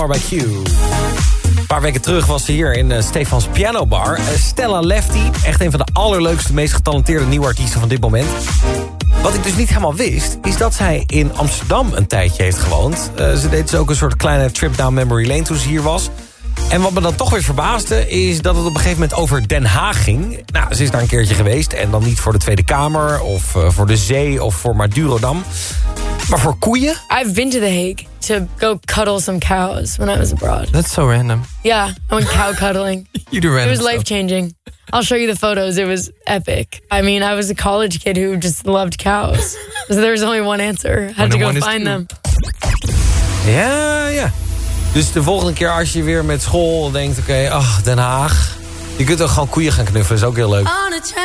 Barbecue. Een paar weken terug was ze hier in Stefans Piano Bar. Stella Lefty, echt een van de allerleukste, meest getalenteerde nieuwe artiesten van dit moment. Wat ik dus niet helemaal wist, is dat zij in Amsterdam een tijdje heeft gewoond. Ze deed dus ook een soort kleine trip down memory lane toen ze hier was. En wat me dan toch weer verbaasde, is dat het op een gegeven moment over Den Haag ging. Nou, ze is daar een keertje geweest. En dan niet voor de Tweede Kamer, of voor de zee, of voor Madurodam. Maar voor koeien? I've been to The Hague to go cuddle some cows when I was abroad. That's so random. Yeah, I went cow cuddling. You do random It was life-changing. I'll show you the photos. It was epic. I mean, I was a college kid who just loved cows. So there was only one answer. I had to go find them. Ja. Dus de volgende keer als je weer met school denkt... oké, Den Haag. Je kunt ook gewoon koeien gaan knuffelen, is ook heel leuk.